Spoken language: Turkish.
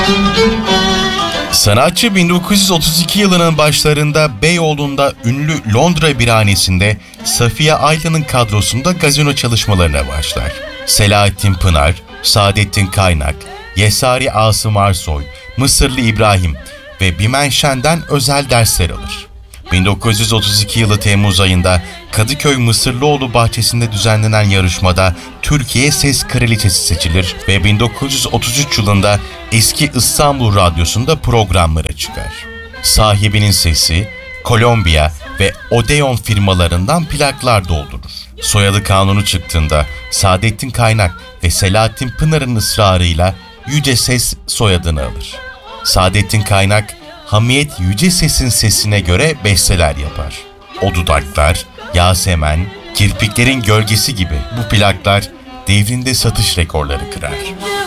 Sanatçı 1932 yılının başlarında Beyoğlu'nda ünlü Londra birhanesinde Safiye Aylı'nın kadrosunda gazino çalışmalarına başlar. Selahattin Pınar, Saadettin Kaynak, Yesari Asım Arsoy, Mısırlı İbrahim ve Bimen Şen'den özel dersler alır. 1932 yılı Temmuz ayında Kadıköy Mısırlıoğlu bahçesinde düzenlenen yarışmada Türkiye Ses Kraliçesi seçilir ve 1933 yılında eski İstanbul Radyosu'nda programlara çıkar. Sahibinin Sesi, Kolombiya ve Odeon firmalarından plaklar doldurur. Soyadı kanunu çıktığında Saadettin Kaynak ve Selahattin Pınar'ın ısrarıyla Yüce Ses soyadını alır. Saadettin Kaynak, Hamiyet Yüce Ses'in sesine göre besteler yapar. O Dudaklar, Yasemen, Kirpiklerin Gölgesi gibi bu plaklar devrinde satış rekorları kırar.